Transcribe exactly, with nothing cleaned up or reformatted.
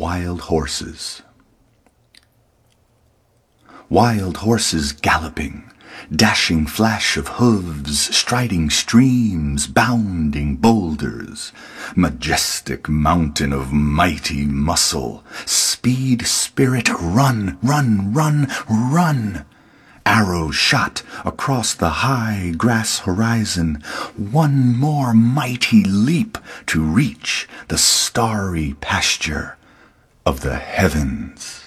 Wild horses. Wild horses galloping, dashing flash of hooves, striding streams, bounding boulders, majestic mountain of mighty muscle, speed, spirit, run, run, run, run. Arrows shot across the high grass horizon, one more mighty leap to reach the starry pasture of the heavens.